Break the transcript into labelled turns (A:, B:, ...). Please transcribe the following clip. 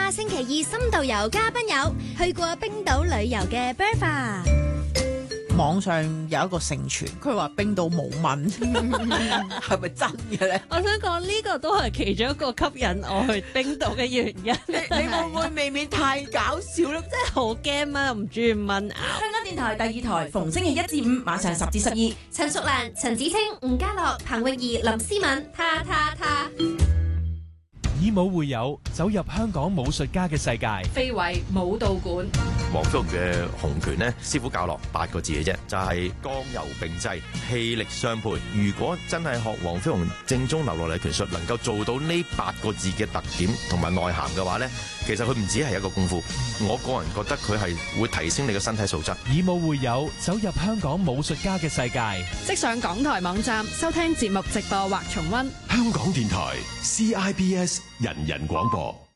A: 下星期二深度遊嘉賓有去過冰島旅遊嘅 Bertha。
B: 網上有一個盛傳，佢話冰島冇蚊，係咪真嘅咧？
C: 我想講呢個都係其中一個吸引我去冰島嘅原因。
B: 你會唔會未免太搞笑咧？
C: 真係好驚啊！唔中意蚊咬。
D: 香港電台第2台，逢星期1至5晚上10至12。
A: 陳淑蘭、陳子清、吳家樂、彭詠儀、林思敏，他。
E: 以武會友，走入香港武術家嘅世界。
D: 非遺武道館，
F: 黃飛鴻嘅洪拳呢，師傅教落8個字嘅啫，就係剛柔並濟，氣力相配。如果真係學黃飛鴻正宗流落嚟拳術，能夠做到呢8個字嘅特點同埋內涵嘅話呢，其實佢唔止係一個功夫。我個人覺得佢係會提升你嘅身體素質。
E: 以武會友，走入香港武術家嘅世界。
G: 即上港台網站收聽節目直播或重溫。
H: 香港電台 CIBS 人人廣播。